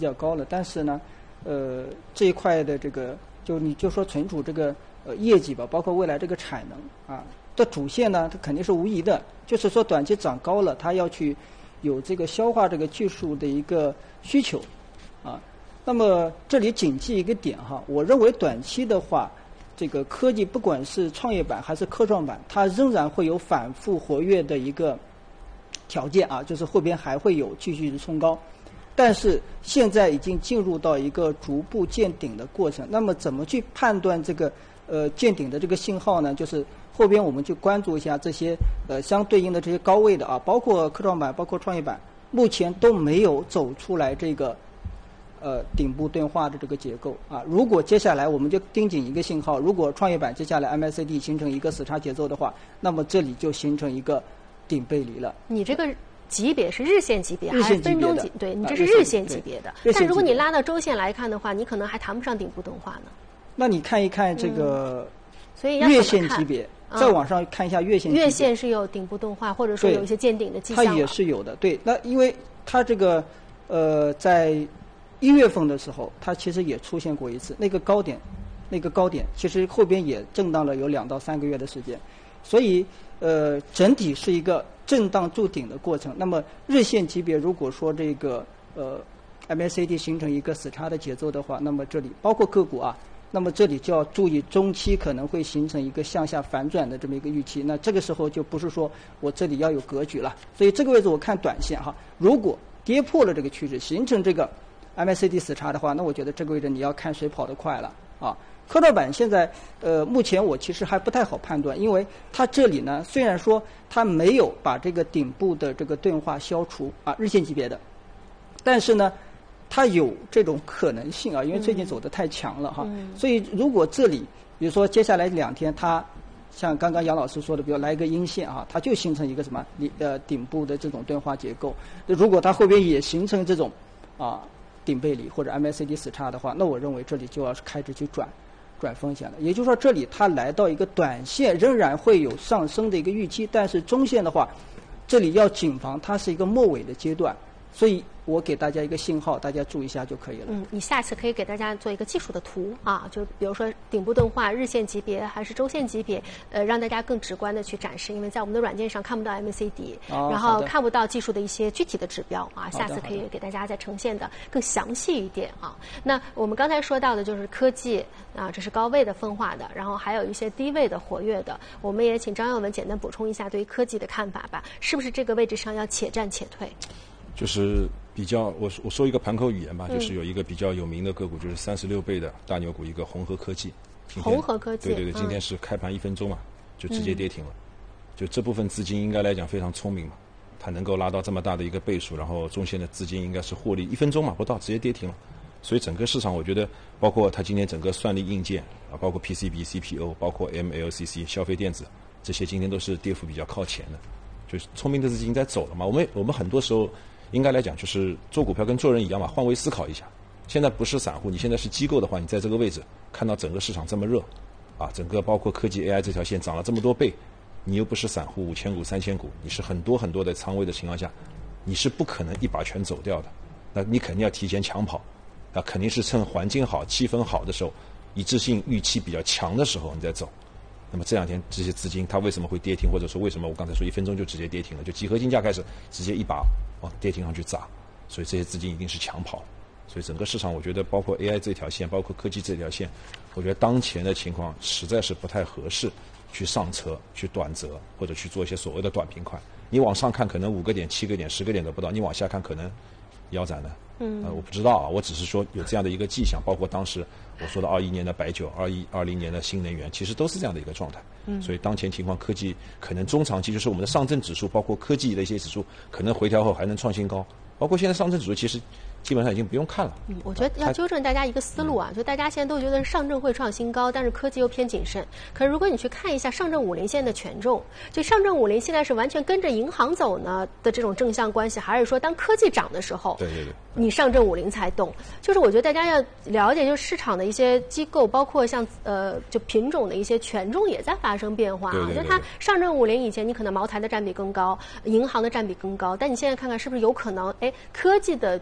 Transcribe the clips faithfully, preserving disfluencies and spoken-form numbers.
较高了，但是呢，呃，这一块的这个就你就说存储这个呃业绩吧，包括未来这个产能啊的主线呢，它肯定是无疑的，就是说短期涨高了，它要去有这个消化这个技术的一个需求啊。那么这里谨记一个点哈，我认为短期的话，这个科技不管是创业板还是科创板，它仍然会有反复活跃的一个条件啊，就是后边还会有继续的冲高，但是现在已经进入到一个逐步见顶的过程。那么怎么去判断这个呃见顶的这个信号呢？就是后边我们去关注一下这些呃相对应的这些高位的啊，包括科创板、包括创业板，目前都没有走出来这个呃顶部钝化的这个结构啊。如果接下来我们就盯紧一个信号，如果创业板接下来 M A C D 形成一个死叉节奏的话，那么这里就形成一个顶背离了。 你这个级别是日线级别还是分钟级？对，你这是啊、 日线级别的。但如果你拉到周线来看的话，你可能还谈不上顶部钝化呢。 那你看一看这个， 嗯、所以要月线级别，再往上看一下月线级别。 月线是有顶部钝化，或者说有一些见顶的迹象。 它也是有的，对。那因为它这个呃，在一月份的时候，它其实也出现过一次那个高点，那个高点其实后边也震荡了有两到三个月的时间，所以呃，整体是一个震荡筑顶的过程。那么日线级别如果说这个呃 M A C D 形成一个死叉的节奏的话，那么这里包括个股啊，那么这里就要注意中期可能会形成一个向下反转的这么一个预期。那这个时候就不是说我这里要有格局了，所以这个位置我看短线哈，如果跌破了这个趋势，形成这个 M A C D 死叉的话，那我觉得这个位置你要看谁跑得快了啊。科创板现在呃，目前我其实还不太好判断，因为它这里呢，虽然说它没有把这个顶部的这个钝化消除啊，日线级别的，但是呢，它有这种可能性啊，因为最近走得太强了哈， 嗯、 所以如果这里比如说接下来两天它像刚刚杨老师说的，比如来一个阴线啊，它就形成一个什么呃顶部的这种钝化结构，如果它后边也形成这种啊顶背离或者 M A C D 死叉的话，那我认为这里就要开始去转。转风险了，也就是说，这里它来到一个短线仍然会有上升的一个预期，但是中线的话，这里要谨防它是一个末尾的阶段，所以我给大家一个信号，大家注意一下就可以了。 嗯，你下次可以给大家做一个技术的图啊，就比如说顶部钝化、日线级别还是周线级别，呃，让大家更直观的去展示，因为在我们的软件上看不到 M A C D，、哦、然后看不到技术的一些具体的指标啊。下次可以给大家再呈现的更详细一点啊。那我们刚才说到的就是科技啊，这是高位的分化的，然后还有一些低位的活跃的。我们也请张耀文简单补充一下对于科技的看法吧，是不是这个位置上要且战且退？ 就是比较，我我说一个盘口语言吧，嗯、就是有一个比较有名的个股，就是三十六倍的大牛股，一个宏和科技。 宏和科技， 对对对， 嗯、 今天是开盘一分钟嘛，就直接跌停了。嗯、就这部分资金应该来讲非常聪明嘛，它能够拉到这么大的一个倍数，然后中线的资金应该是获利一分钟嘛不到，直接跌停了。所以整个市场，我觉得包括它今天整个算力硬件啊，包括 P C B、C P O， 包括 M L C C、消费电子这些，今天都是跌幅比较靠前的。就是聪明的资金在走了嘛。我们我们很多时候。应该来讲，就是做股票跟做人一样嘛，换位思考一下。现在不是散户，你现在是机构的话，你在这个位置看到整个市场这么热，啊，整个包括科技 A I 这条线涨了这么多倍，你又不是散户五千股、三千股，你是很多很多的仓位的情况下，你是不可能一把全走掉的。那你肯定要提前抢跑，啊，肯定是趁环境好、气氛好的时候，一致性预期比较强的时候你再走。那么这两天这些资金它为什么会跌停，或者说为什么我刚才说一分钟就直接跌停了，就几何竞价开始直接一把往跌停上去砸，所以这些资金一定是抢跑。所以整个市场我觉得包括 A I 这条线，包括科技这条线，我觉得当前的情况实在是不太合适去上车去短折，或者去做一些所谓的短平快。你往上看可能五个点、七个点、十个点都不到，你往下看可能腰斩了。嗯，呃，我不知道啊，我只是说有这样的一个迹象，包括当时我说的二一年的白酒，二一二零年的新能源，其实都是这样的一个状态。嗯，所以当前情况，科技可能中长期就是我们的上证指数，包括科技的一些指数，可能回调后还能创新高，包括现在上证指数其实基本上已经不用看了。 嗯，我觉得要纠正大家一个思路啊，嗯、就大家现在都觉得上证会创新高，但是科技又偏谨慎。可是如果你去看一下上证五零现在的权重，就上证五零现在是完全跟着银行走呢的这种正向关系，还是说当科技涨的时候， 对对对， 你上证五零才动？就是我觉得大家要了解，就是市场的一些机构，包括像呃就品种的一些权重也在发生变化啊。 对对对对， 就它上证五零以前你可能茅台的占比更高，银行的占比更高，但你现在看看是不是有可能，哎，科技的权重的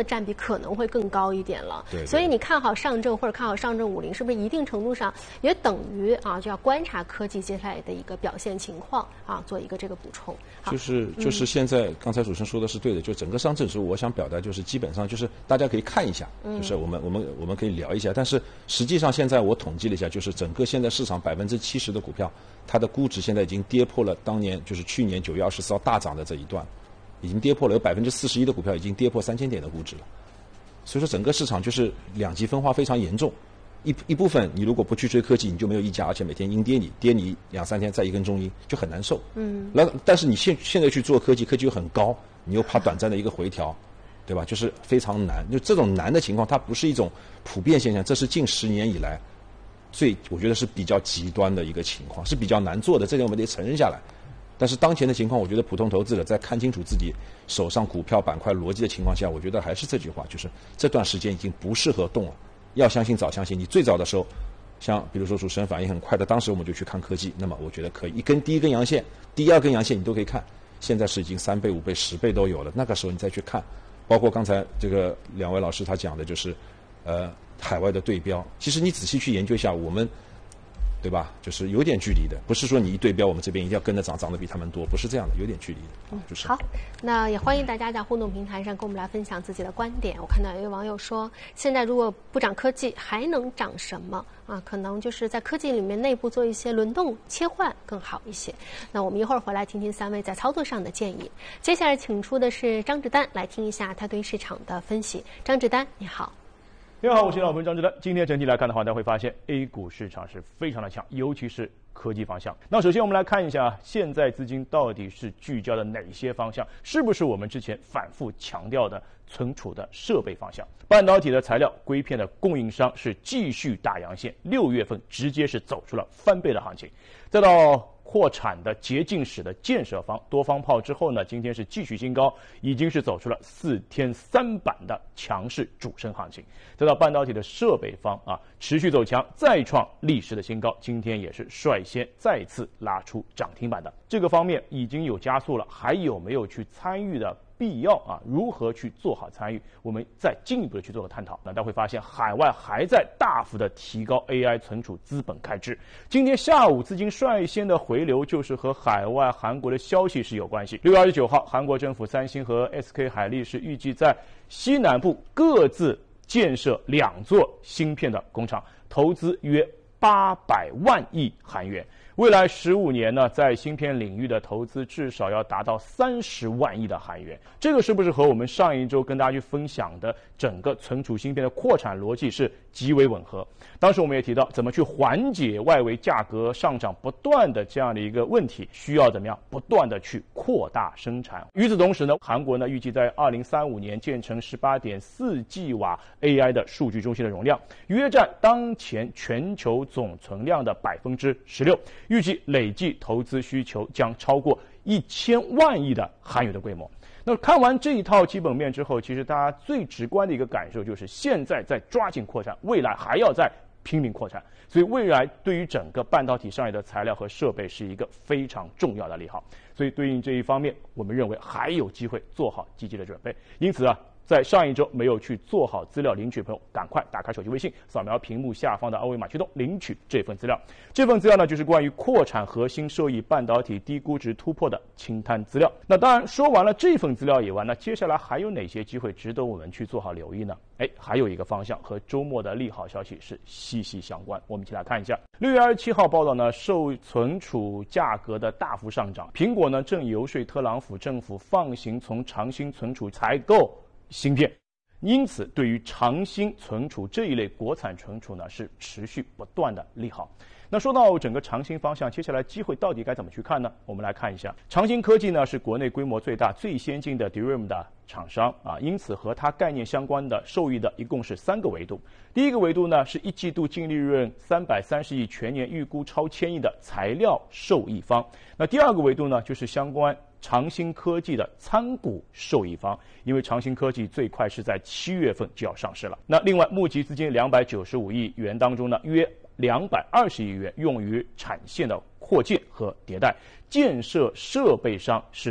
的占比可能会更高一点了。 对， 所以你看好上证或者看好上证五零，是不是一定程度上也等于啊就要观察科技接下来的一个表现情况啊，做一个这个补充？ 就是就是现在、嗯、刚才主持人说的是对的，就整个上证指数，我想表达就是基本上就是大家可以看一下，嗯、就是我们我们我们可以聊一下，但是实际上现在我统计了一下，就是整个现在市场百分之七十的股票，它的估值现在已经跌破了当年就是去年九月二十四号大涨的这一段。已经跌破了，有百分之四十一的股票已经跌破三千点的估值了，所以说整个市场就是两极分化非常严重。一一部分你如果不去追科技，你就没有溢价，而且每天阴跌你，跌你两三天再一根中阴就很难受。嗯。那但是你现现在去做科技，科技又很高，你又怕短暂的一个回调，对吧？就是非常难。就这种难的情况，它不是一种普遍现象，这是近十年以来最我觉得是比较极端的一个情况，是比较难做的，这点我们得承认下来。但是当前的情况，我觉得普通投资者在看清楚自己手上股票板块逻辑的情况下，我觉得还是这句话，就是这段时间已经不适合动了。要相信早相信，你最早的时候，像比如说主持人反应很快的，当时我们就去看科技，那么我觉得可以，一根第一根阳线，第二根阳线你都可以看。现在是已经三倍、五倍、十倍都有了，那个时候你再去看，包括刚才这个两位老师他讲的就是，呃，海外的对标，其实你仔细去研究一下，我们。对吧？就是有点距离的，不是说你一对标，我们这边一定要跟着涨，涨得比他们多，不是这样的，有点距离的。嗯，就是。 好，那也欢迎大家在互动平台上跟我们来分享自己的观点。我看到有一位网友说，现在如果不涨科技，还能涨什么啊？可能就是在科技里面内部做一些轮动切换更好一些。那我们一会儿回来听听三位在操作上的建议。接下来请出的是张志丹，来听一下他对市场的分析。张志丹，你好。 你好，我是老朋友张志丹。今天整体来看的话，大家会发现 A 股市场是非常的强，尤其是科技方向。那首先我们来看一下，现在资金到底是聚焦的哪些方向？是不是我们之前反复强调的存储的设备方向？半导体的材料、硅片的供应商是继续打阳线，六月份直接是走出了翻倍的行情。再到扩产的洁净室的建设方多方炮之后呢，今天是继续新高，已经是走出了四天三板的强势主升行情。再到半导体的设备方啊，持续走强，再创历史的新高，今天也是率先再次拉出涨停板的。这个方面已经有加速了，还有没有去参与的必要啊？如何去做好参与？我们再进一步的去做个探讨。那大家会发现，海外还在大幅的提高 A I 存储资本开支。今天下午资金率先的回流，就是和海外韩国的消息是有关系。六月二十九号，韩国政府三星和 S K 海力士预计在西南部各自建设两座芯片的工厂，投资约八百万亿韩元。未来十五年呢，在芯片领域的投资至少要达到三十万亿的韩元。这个是不是和我们上一周跟大家去分享的整个存储芯片的扩产逻辑是极为吻合？当时我们也提到，怎么去缓解外围价格上涨不断的这样的一个问题，需要怎么样不断的去扩大生产。与此同时呢，韩国呢预计在二零三五年建成 十八点四 吉瓦 A I 的数据中心的容量，约占当前全球总存量的百分之十六。预计累计投资需求将超过一千万亿的韩元的规模。那看完这一套基本面之后，其实大家最直观的一个感受就是，现在在抓紧扩产，未来还要再拼命扩产。所以未来对于整个半导体上游的材料和设备是一个非常重要的利好。所以对应这一方面，我们认为还有机会做好积极的准备。因此啊，在上一周没有去做好资料领取的朋友，赶快打开手机微信，扫描屏幕下方的二维码驱动领取这份资料。这份资料呢，就是关于扩产核心受益半导体低估值突破的清单资料。那当然说完了这份资料以外，那接下来还有哪些机会值得我们去做好留意呢？哎，还有一个方向和周末的利好消息是息息相关，我们一起来看一下。六月二十七号报道呢，受存储价格的大幅上涨，苹果呢正游说特朗普政府放行从长兴存储采购芯片，因此对于长兴存储这一类国产存储呢是持续不断的利好。那说到整个长兴方向，接下来机会到底该怎么去看呢？我们来看一下，长兴科技呢是国内规模最大、最先进的 D R A M 的厂商啊，因此和它概念相关的受益的一共是三个维度。第一个维度呢是一季度净利润三百三十亿，全年预估超千亿的材料受益方。那第二个维度呢就是相关长兴科技的参股受益方，因为长兴科技最快是在七月份就要上市了。那另外募集资金两百九十五亿元当中呢，约两百二十亿元用于产线的扩建和迭代，建设设备商是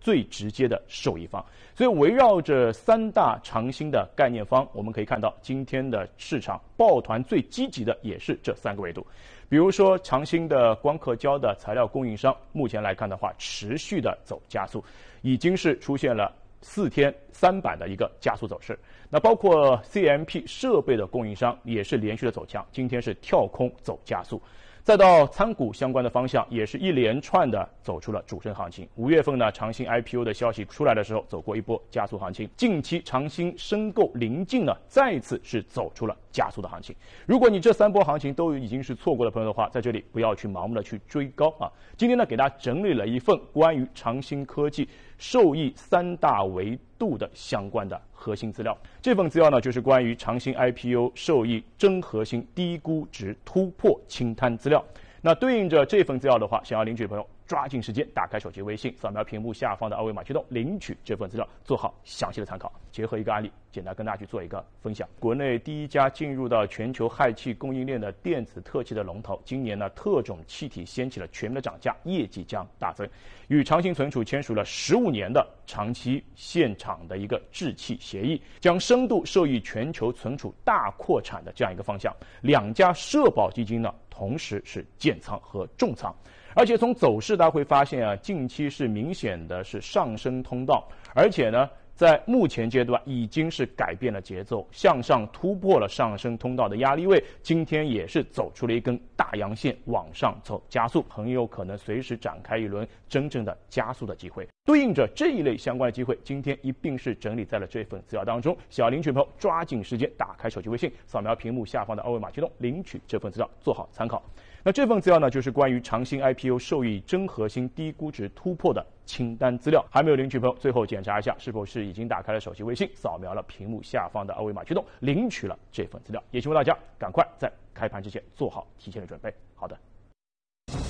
最直接的受益方。所以围绕着三大长兴的概念方，我们可以看到今天的市场抱团最积极的也是这三个维度。比如说长兴的光刻胶的材料供应商，目前来看的话，持续的走加速，已经是出现了四天三板的一个加速走势。那包括 C M P 设备的供应商也是连续的走强，今天是跳空走加速。再到参股相关的方向，也是一连串的走出了主升行情。五月份呢，长兴 I P O 的消息出来的时候，走过一波加速行情。近期长兴申购临近呢，再一次是走出了加速的行情。如果你这三波行情都已经是错过的朋友的话，在这里不要去盲目的去追高啊。今天呢，给大家整理了一份关于长兴科技受益三大维度的相关的核心资料。这份资料呢，就是关于长兴 I P O 受益真核心低估值突破清摊资料。那对应着这份资料的话，想要领取的朋友抓紧时间打开手机微信，扫描屏幕下方的二维码驱动领取这份资料，做好详细的参考。结合一个案例，简单跟大家去做一个分享。国内第一家进入到全球氦气供应链的电子特气的龙头，今年呢特种气体掀起了全面的涨价，业绩将大增。与长兴存储签署了十五年的长期现场的一个制气协议，将深度受益全球存储大扩产的这样一个方向。两家社保基金呢，同时是建仓和重仓。而且从走势大家会发现啊，近期是明显的是上升通道，而且呢，在目前阶段已经是改变了节奏，向上突破了上升通道的压力位，今天也是走出了一根大阳线往上走加速，很有可能随时展开一轮真正的加速的机会。对应着这一类相关的机会，今天一并是整理在了这份资料当中。想要领取朋友抓紧时间打开手机微信，扫描屏幕下方的二维码驱动领取这份资料，做好参考。那这份资料呢，就是关于长兴 I P O 受益真核心低估值突破的清单资料。还没有领取朋友，最后检查一下是否是已经打开了手机微信，扫描了屏幕下方的二维码驱动领取了这份资料。也希望大家赶快在开盘之前做好提前的准备。好的。